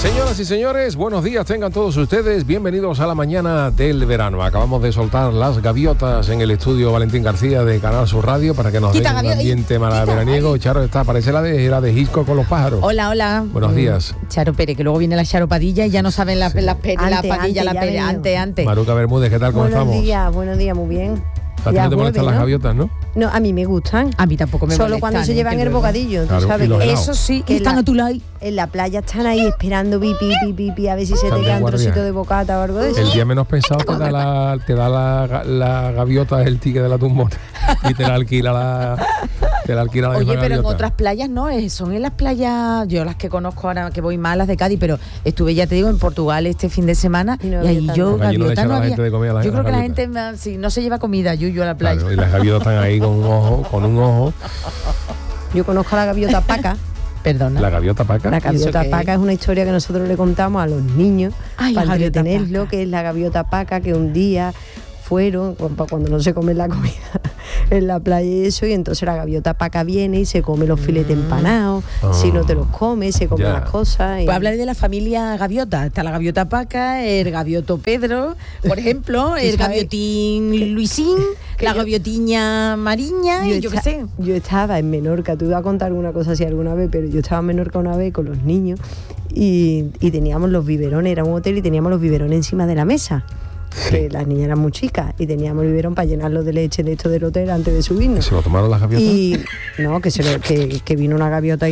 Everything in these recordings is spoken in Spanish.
Señoras y señores, buenos días tengan todos ustedes, bienvenidos a la mañana del verano. Acabamos de soltar las gaviotas en el estudio Valentín García de Canal Sur Radio para que nos den un ambiente veraniego. Charo parece la de Hitchcock con los pájaros. Hola, hola. Buenos días. Charo Pérez, que luego viene la Charo Padilla y ya no saben la Padilla, la Pérez, antes. Maruca Bermúdez, ¿qué tal? ¿Cómo estamos? Buenos días, muy bien. A ti no te molestan las gaviotas, ¿no? No, a mí me gustan. A mí tampoco me molestan. Solo cuando se llevan el bocadillo, claro, tú sabes. Eso sí, que están a tu lado. En la playa están ahí esperando pipi, a ver si se te queda un trocito de bocata o algo de eso. El día menos pensado te da la gaviota el ticket de la tumbona y te la alquila la Oye, pero gaviota. en otras playas no, son en las playas, yo las que conozco ahora, que voy más, las de Cádiz, pero estuve, ya te digo, en Portugal este fin de semana y ahí yo gaviota no había. Yo creo que la gente no se lleva comida, yuyu, a la playa. Claro, y las gaviotas están ahí con un ojo. Yo conozco a la gaviota paca. Perdona. ¿La gaviota paca? La gaviota paca es una historia que nosotros le contamos a los niños para entretenerlo, que es la gaviota paca que un día fueron, cuando no se come la comida en la playa y eso, y entonces la gaviota paca viene y se come los filetes empanados, si no te los come, se come las cosas. Pues hablaré de la familia gaviota. Está la gaviota paca, el gavioto Pedro, por ejemplo, el gaviotín Luisín, la gaviotiña Mariña, y yo qué sé. Yo estaba en Menorca, te iba a contar una cosa así alguna vez, pero yo estaba en Menorca una vez con los niños y teníamos los biberones, era un hotel y teníamos los biberones encima de la mesa. Que las niñas eran muy chicas y teníamos el biberón para llenarlo de leche de esto del hotel antes de subirnos. ¿Se lo tomaron las gaviotas? Y no, que vino una gaviota y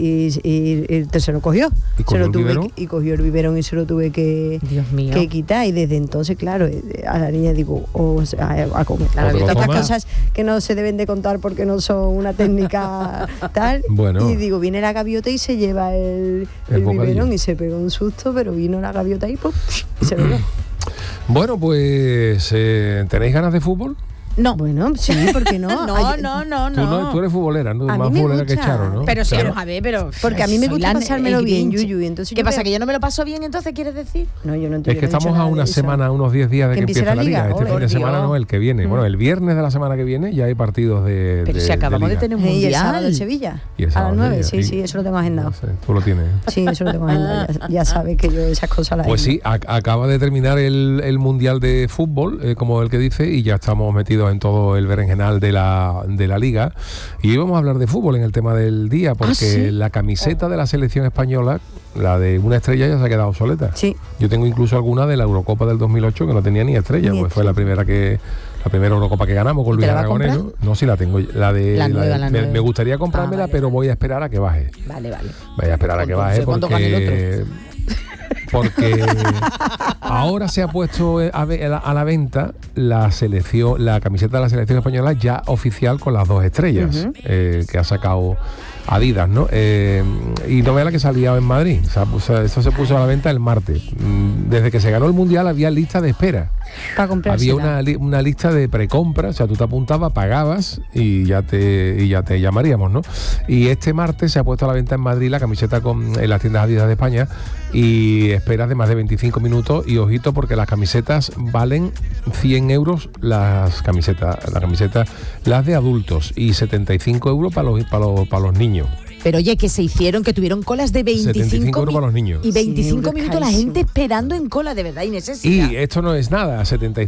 se lo cogió. ¿Y cogió el biberón? Y cogió el biberón y se lo tuve que quitar. Y desde entonces, claro, a la niña digo, a comer. La gaviota, estas cosas que no se deben de contar porque no son una técnica tal. Bueno. Y digo, viene la gaviota y se lleva el biberón y se pegó un susto, pero vino la gaviota y y se lo dio. Bueno, pues ¿tenéis ganas de fútbol? No. Bueno, sí, ¿por qué no? No. Tú eres futbolera, ¿no? A Más mí me futbolera gusta. que Charo, ¿no? Pero sí, vamos a ver, porque a mí me gusta pasármelo bien, Yuyu. Entonces ¿qué pasa? ¿Que yo no me lo paso bien, entonces quieres decir? No, yo no entiendo. Es que estamos a una semana, unos 10 días de que empiece la Liga. Este fin de semana no, el que viene. Bueno, el viernes de la semana que viene ya hay partidos de Pero si acabamos de tener un mundial. Y el sábado en Sevilla. A las 9, sí, eso lo tengo agendado. Tú lo tienes. Sí, eso lo tengo agendado. Ya sabes que yo esas cosas las Pues sí, acaba de terminar el mundial de fútbol, como el que dice, y ya estamos metidos en todo el berenjenal de la Liga. Y hoy vamos a hablar de fútbol en el tema del día, porque la camiseta de la selección española, la de una estrella, ya se ha quedado obsoleta. Sí. Yo tengo incluso alguna de la Eurocopa del 2008 que no tenía ni estrella, pues fue la primera Eurocopa que ganamos con Luis Aragonés. No, sí la tengo. La nueva. Me gustaría comprármela, pero voy a esperar a que baje. Vale. Voy a esperar a que baje porque ahora se ha puesto a la venta la camiseta de la selección española ya oficial con las 2 estrellas que ha sacado Adidas, ¿no? Y no vea la que salía en Madrid. O sea, eso se puso a la venta el martes. Desde que se ganó el Mundial había lista de espera. Para comprársela. Había una lista de precompra, o sea, tú te apuntabas, pagabas y ya te llamaríamos, ¿no? Y este martes se ha puesto a la venta en Madrid la camiseta en las tiendas Adidas de España y esperas de más de 25 minutos y ojito porque las camisetas valen 100 euros las de adultos y 75 euros para los niños. Pero oye, que se hicieron, que tuvieron colas de 25 euros para los niños. Y 25 minutos la gente esperando en cola, de verdad, y necesidad. Y esto no es nada,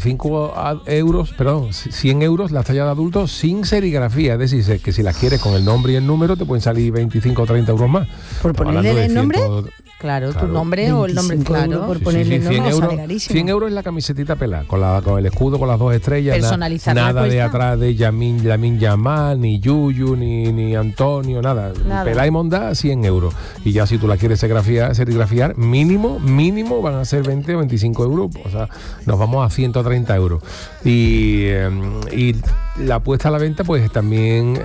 100 euros las tallas de adultos sin serigrafía. Es decir, que si las quieres con el nombre y el número te pueden salir 25 o 30 euros más. ¿Por ponerle el nombre? Claro, tu nombre o el nombre, claro. Por ponerle el nombre. 100 euros es la camisetita pelada, con el escudo, con las 2 estrellas. Personalizada. Nada de atrás de Lamin Yamal, ni Yuyu, ni Antonio, nada. Pelá y mondá, 100 euros. Y ya si tú la quieres serigrafiar, mínimo van a ser 20 o 25 euros. O sea, nos vamos a 130 euros. Y la puesta a la venta, pues también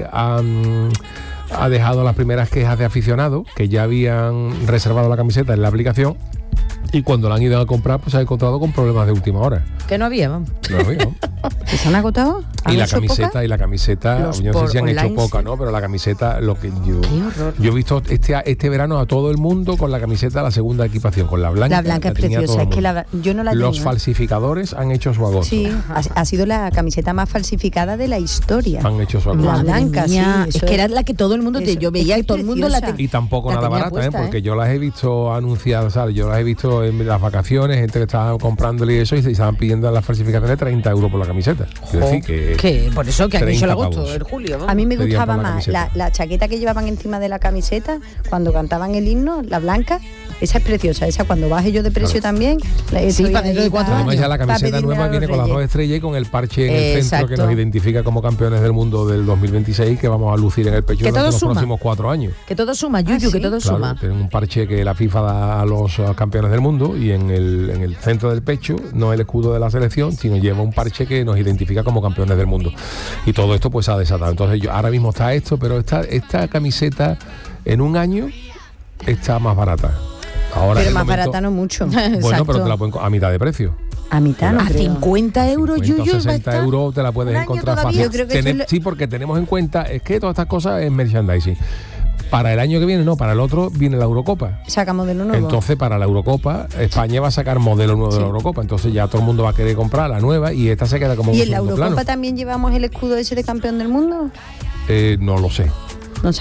ha dejado las primeras quejas de aficionados que ya habían reservado la camiseta en la aplicación Y cuando la han ido a comprar, pues se ha encontrado con problemas de última hora. Que no había, vamos. No había. ¿Se han agotado? Y la camiseta, yo no sé si han hecho poca, ¿no? Pero la camiseta, lo que yo he visto este verano a todo el mundo con la camiseta, la segunda equipación, con la blanca. La blanca es preciosa, es que yo no la tengo. Los falsificadores han hecho su agosto. Sí, ha sido la camiseta más falsificada de la historia. Han hecho su agosto. La blanca, sí. Es que era la que todo el mundo, yo veía que todo el mundo la tenía. Y tampoco nada barata, puesta, porque yo las he visto anunciadas, ¿sabes? Yo las he visto en las vacaciones, gente que estaba comprándole y eso, y se estaban pidiendo las falsificaciones 30 euros por la camiseta. Quiero decir que por eso que han hecho el agosto, el julio. A mí me gustaba más la chaqueta que llevaban encima de la camiseta cuando cantaban el himno, la blanca. Esa es preciosa, esa cuando baje yo de precio también. Sí, para dentro de 4 años. Además ya la camiseta nueva viene con las 2 estrellas y con el parche en el centro que nos identifica como campeones del mundo del 2026, que vamos a lucir en el pecho durante los próximos 4 años. Que todo suma, Yuyu, que todo suma. Tienen un parche que la FIFA da a los campeones del mundo y en el centro del pecho no el escudo de la selección, sino lleva un parche que nos identifica como campeones del mundo. Y todo esto pues se ha desatado. Entonces ahora mismo está esto, pero esta camiseta en un año está más barata. Ahora pero más barata no mucho. Bueno, pero te la pueden a mitad de precio. A mitad no, a 50 euros, 60 euros te la puedes encontrar fácil. Sí, porque tenemos en cuenta, es que todas estas cosas es merchandising. Para el año que viene, no, para el otro viene la Eurocopa. Saca modelo nuevo. Entonces, para la Eurocopa, España va a sacar modelo nuevo de la Eurocopa. Entonces ya todo el mundo va a querer comprar la nueva y esta se queda como un ¿Y segundo plano. en la Eurocopa también llevamos el escudo ese de campeón del mundo? No lo sé.